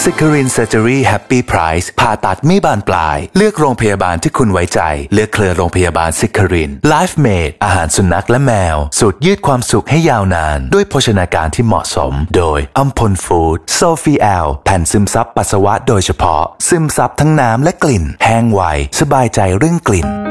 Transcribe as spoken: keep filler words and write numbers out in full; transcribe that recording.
ซิครินเซอร์เจอรี่แฮปปี้ไพรซ์ผ่าตัดไม่บานปลายเลือกโรงพยาบาลที่คุณไว้ใจเลือกเครือโรงพยาบาลซิครินไลฟ์เมดอาหารสุนัขและแมวสูตรยืดความสุขให้ยาวนานด้วยโภชนาการที่เหมาะสมโดยอัมพลฟู้ดโซฟีแอลแผ่นซึมซับปัสสาวะโดยเฉพาะซึมซับทั้งน้ำและกลิ่นแห้งไวสบายใจเรื่องกลิ่น